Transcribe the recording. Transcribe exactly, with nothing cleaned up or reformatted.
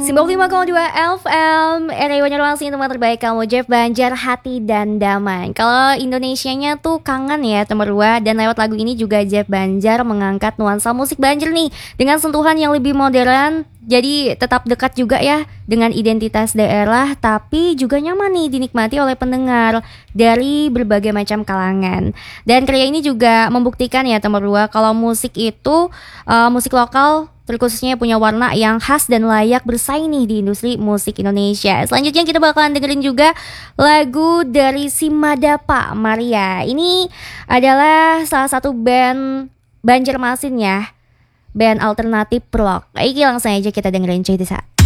sembilan puluh lima koma dua F M R A Banjarmasin, teman terbaik kamu, Jeff Banjar, hati dan damai. Kalau Indonesianya tuh kangen ya teman dua. Dan lewat lagu ini juga Jeff Banjar mengangkat nuansa musik Banjar nih dengan sentuhan yang lebih modern. Jadi tetap dekat juga ya dengan identitas daerah, tapi juga nyaman nih dinikmati oleh pendengar dari berbagai macam kalangan. Dan karya ini juga membuktikan ya teman dua kalau musik itu uh, musik lokal terkhususnya punya warna yang khas dan layak bersaing nih di industri musik Indonesia. Selanjutnya kita bakalan dengerin juga lagu dari si Madapa Maria. Ini adalah salah satu band Banjarmasin ya, band alternatif rock. Iki langsung aja kita dengerin cuy desa.